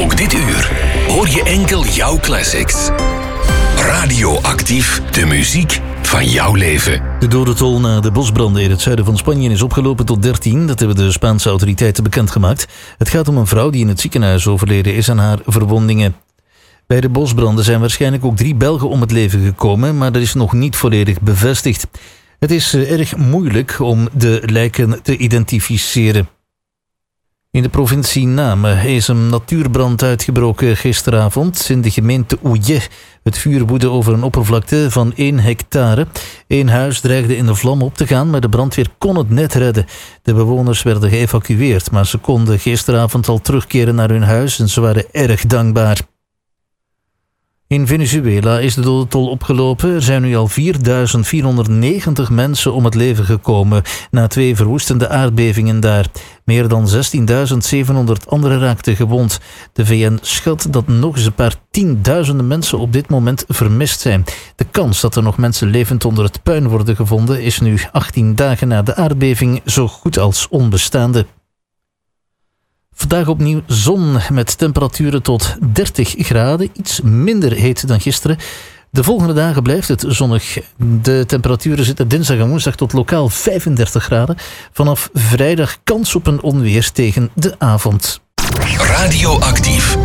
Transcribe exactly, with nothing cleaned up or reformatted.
Ook dit uur hoor je enkel jouw classics. Radioactief, de muziek van jouw leven. De dodentol na de bosbranden in het zuiden van Spanje is opgelopen tot dertien. Dat hebben de Spaanse autoriteiten bekendgemaakt. Het gaat om een vrouw die in het ziekenhuis overleden is aan haar verwondingen. Bij de bosbranden zijn waarschijnlijk ook drie Belgen om het leven gekomen, maar dat is nog niet volledig bevestigd. Het is erg moeilijk om de lijken te identificeren. In de provincie Namen is een natuurbrand uitgebroken gisteravond in de gemeente Ouillet. Het vuur woedde over een oppervlakte van één hectare. Eén huis dreigde in de vlam op te gaan, maar de brandweer kon het net redden. De bewoners werden geëvacueerd, maar ze konden gisteravond al terugkeren naar hun huis en ze waren erg dankbaar. In Venezuela is de dodentol opgelopen. Er zijn nu al vierduizend vierhonderdnegentig mensen om het leven gekomen na twee verwoestende aardbevingen daar. Meer dan zestienduizend zevenhonderd anderen raakten gewond. De V N schat dat nog eens een paar tienduizenden mensen op dit moment vermist zijn. De kans dat er nog mensen levend onder het puin worden gevonden is nu achttien dagen na de aardbeving zo goed als onbestaande. Vandaag opnieuw zon met temperaturen tot dertig graden. Iets minder heet dan gisteren. De volgende dagen blijft het zonnig. De temperaturen zitten dinsdag en woensdag tot lokaal vijfendertig graden. Vanaf vrijdag kans op een onweer tegen de avond. Radioactief.